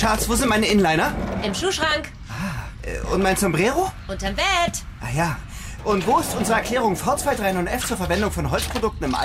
Schatz, wo sind meine Inliner? Im Schuhschrank. Und mein Sombrero? Unterm Bett. Ah ja. Und wo ist unsere Erklärung V239 zur Verwendung von Holzprodukten im